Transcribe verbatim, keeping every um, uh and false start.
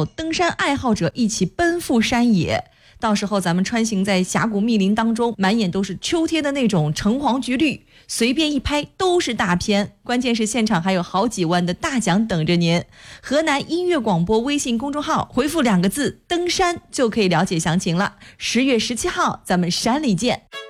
有登山爱好者一起奔赴山野。到时候咱们穿行在峡谷密林当中，满眼都是秋天的那种橙黄橘绿，随便一拍都是大片。关键是现场还有好几万的大奖等着您。河南音乐广播微信公众号回复两个字登山就可以了解详情了。十月十七号咱们山里见。